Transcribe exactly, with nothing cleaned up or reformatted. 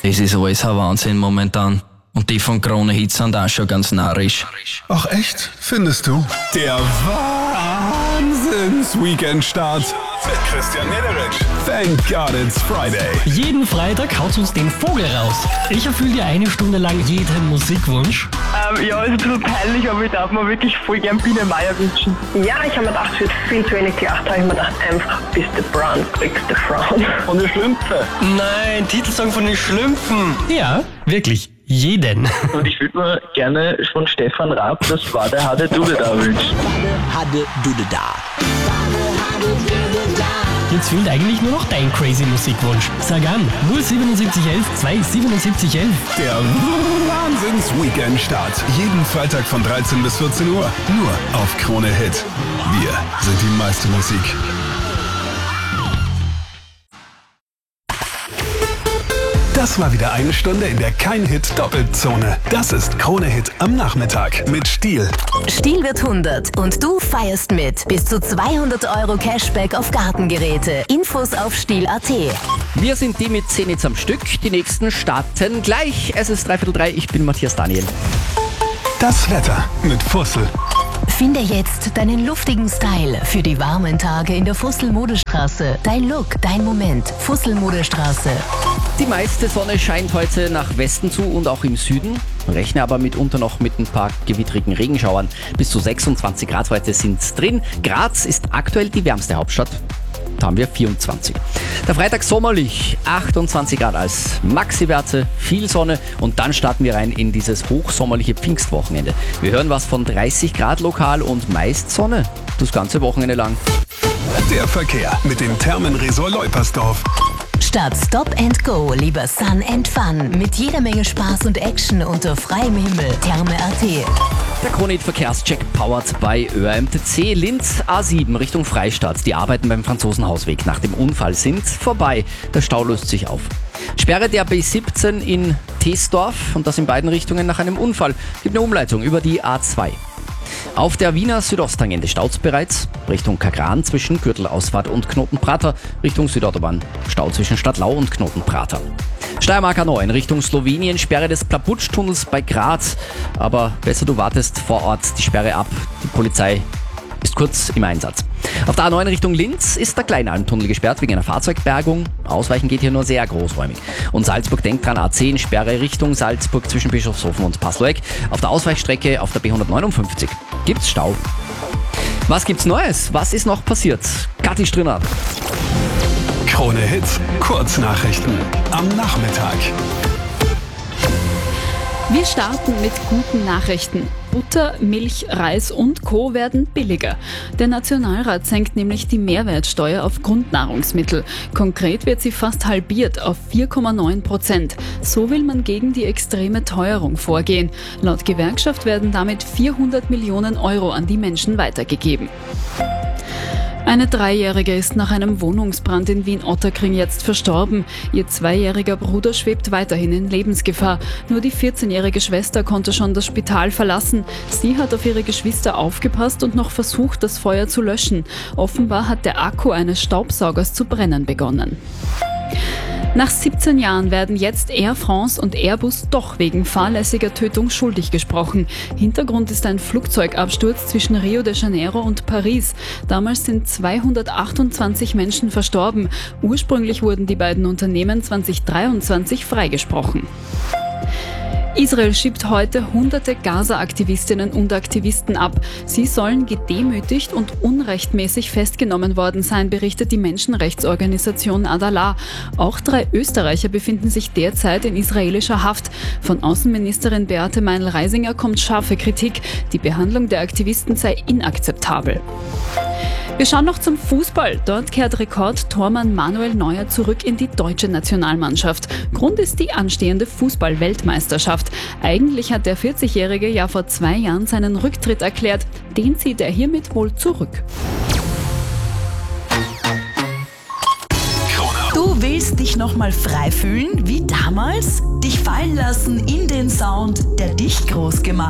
Das ist alles ein Wahnsinn momentan. Und die von Krone Hit sind auch schon ganz narrisch. Ach echt? Findest du? Der Wahnsinns-Weekend-Start mit Christian Mederitsch. Thank God it's Friday. Jeden Freitag haut uns den Vogel raus. Ich erfülle dir eine Stunde lang jeden Musikwunsch. Ähm, ja, ist ein bisschen peinlich, aber ich darf mir wirklich voll gern Biene Meier wünschen. Ja, ich habe mir gedacht, es wird viel zu wenig gelacht. Da habe ich mir gedacht, einfach bis der Brown kriegst der Frauen. Und die Schlümpfe. Nein, Titelsong von den Schlümpfen. Ja, wirklich. Jeden. Und ich würde mir gerne von Stefan Raab das war der Hade Dude da wünschen. Hade Dude da. Jetzt fehlt eigentlich nur noch dein crazy Musikwunsch. Sag an, null siebenundsiebzig elf zweihundertsiebenundsiebzig elf. Der Wahnsinns-Weekend-Start. Jeden Freitag von dreizehn bis vierzehn Uhr. Nur auf Krone Hit. Wir sind die meiste Musik. Das war wieder eine Stunde in der Kein-Hit-Doppelzone. Das ist Krone Hit am Nachmittag mit Stiel. Stiel wird hundert und du feierst mit. Bis zu zweihundert Euro Cashback auf Gartengeräte. Infos auf stiel punkt at. Wir sind die mit zehn Hits am Stück. Die nächsten starten gleich. Es ist dreiviertel drei. Ich bin Matthias Daniel. Das Wetter mit Fussel. Finde jetzt deinen luftigen Style für die warmen Tage in der Fussel-Modestraße. Dein Look, dein Moment. Fussel-Modestraße. Die meiste Sonne scheint heute nach Westen zu und auch im Süden. Rechne aber mitunter noch mit ein paar gewittrigen Regenschauern. Bis zu sechsundzwanzig Grad heute sind drin. Graz ist aktuell die wärmste Hauptstadt. Da haben wir vierundzwanzig. Der Freitag sommerlich, achtundzwanzig Grad als Maxi-Werte, viel Sonne und dann starten wir rein in dieses hochsommerliche Pfingstwochenende. Wir hören was von dreißig Grad lokal und meist Sonne das ganze Wochenende lang. Der Verkehr mit dem Thermenresort Leupersdorf. Statt Stop and Go, lieber Sun and Fun. Mit jeder Menge Spaß und Action unter freiem Himmel. Therme punkt at. Der Krone Hit Verkehrscheck powered bei Ö R M T C. Linz A sieben Richtung Freistadt. Die Arbeiten beim Franzosenhausweg nach dem Unfall sind vorbei. Der Stau löst sich auf. Sperre der B siebzehn in Teesdorf und das in beiden Richtungen nach einem Unfall. Gibt eine Umleitung über die A zwei. Auf der Wiener Südosttangente staut's bereits. Richtung Kagran zwischen Gürtelausfahrt und Knotenprater. Richtung Südautobahn Stau zwischen Stadtlau und Knotenprater. Steiermark A neun Richtung Slowenien. Sperre des Plaputsch-Tunnels bei Graz. Aber besser du wartest vor Ort die Sperre ab. Die Polizei ist kurz im Einsatz. Auf der A neun Richtung Linz ist der Kleinalmtunnel gesperrt wegen einer Fahrzeugbergung. Ausweichen geht hier nur sehr großräumig. Und Salzburg denkt dran, A zehn Sperre Richtung Salzburg zwischen Bischofshofen und Passloeck. Auf der Ausweichstrecke auf der B hundertneunundfünfzig gibt's Stau. Was gibt's Neues? Was ist noch passiert? Kathi Strinnert. Krone Hit, Kurznachrichten am Nachmittag. Wir starten mit guten Nachrichten. Butter, Milch, Reis und Co. werden billiger. Der Nationalrat senkt nämlich die Mehrwertsteuer auf Grundnahrungsmittel. Konkret wird sie fast halbiert auf vier Komma neun Prozent. So will man gegen die extreme Teuerung vorgehen. Laut Gewerkschaft werden damit vierhundert Millionen Euro an die Menschen weitergegeben. Eine Dreijährige ist nach einem Wohnungsbrand in Wien-Ottakring jetzt verstorben. Ihr zweijähriger Bruder schwebt weiterhin in Lebensgefahr. Nur die vierzehnjährige Schwester konnte schon das Spital verlassen. Sie hat auf ihre Geschwister aufgepasst und noch versucht, das Feuer zu löschen. Offenbar hat der Akku eines Staubsaugers zu brennen begonnen. Nach siebzehn Jahren werden jetzt Air France und Airbus doch wegen fahrlässiger Tötung schuldig gesprochen. Hintergrund ist ein Flugzeugabsturz zwischen Rio de Janeiro und Paris. Damals sind zweihundertachtundzwanzig Menschen verstorben. Ursprünglich wurden die beiden Unternehmen zweitausenddreiundzwanzig freigesprochen. Israel schiebt heute hunderte Gaza-Aktivistinnen und Aktivisten ab. Sie sollen gedemütigt und unrechtmäßig festgenommen worden sein, berichtet die Menschenrechtsorganisation Adalah. Auch drei Österreicher befinden sich derzeit in israelischer Haft. Von Außenministerin Beate Meinl-Reisinger kommt scharfe Kritik. Die Behandlung der Aktivisten sei inakzeptabel. Wir schauen noch zum Fußball. Dort kehrt Rekordtormann Manuel Neuer zurück in die deutsche Nationalmannschaft. Grund ist die anstehende Fußball-Weltmeisterschaft. Eigentlich hat der vierzigjährige ja vor zwei Jahren seinen Rücktritt erklärt. Den zieht er hiermit wohl zurück. Du willst dich nochmal frei fühlen, wie damals? Dich fallen lassen in den Sound, der dich groß gemacht hat?